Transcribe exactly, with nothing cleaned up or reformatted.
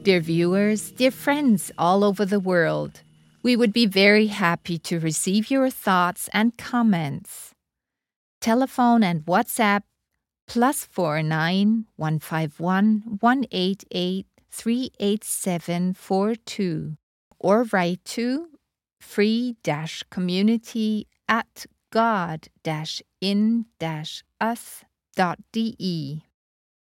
Dear viewers, dear friends all over the world, we would be very happy to receive your thoughts and comments. Telephone and WhatsApp plus four nine one five one one eight eight three eight seven four two or write to free-community at god-in-us.de.